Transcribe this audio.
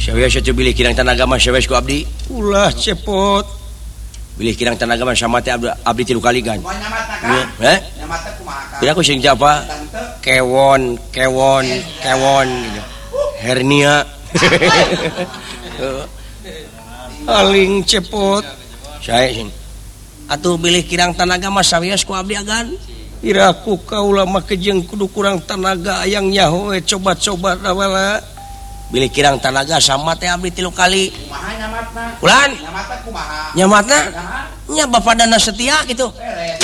bilih kirang tanaga mah ku abdi. Ulah cepot. Bilih kirang tanaga mah sama teh abdi 3 kali kan. Nyamat teh kumaha? Bila aku sing japa kewon gitu. Hernia. Aling cepot. Saya sing atuh bilih kirang tanaga mah sawias ku abdi agan. Iraku kaula mah kejeng kudu kurang tanaga ayang nyaho we coba-coba dawala. Bilih kirang tanaga sama teh abdi 3 kali. Kumaha nyamatna? Ulan. Nyamatna kumaha? Nyamatna nya bapadana setia gitu. Beres.